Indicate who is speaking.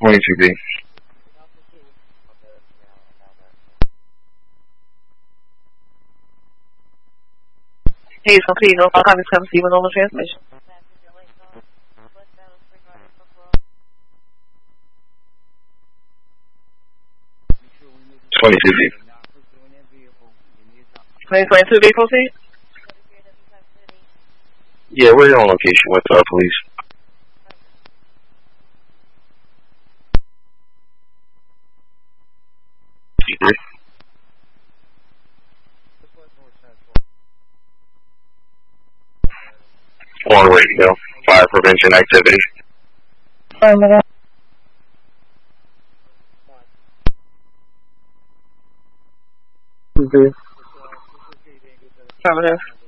Speaker 1: 22B.
Speaker 2: He's complete. No call copies come Stephen on the transmission.
Speaker 1: $22B.
Speaker 2: 2022 vehicle seat?
Speaker 1: Yeah, we're on location with police. On radio, fire prevention activity.
Speaker 2: Affirmative.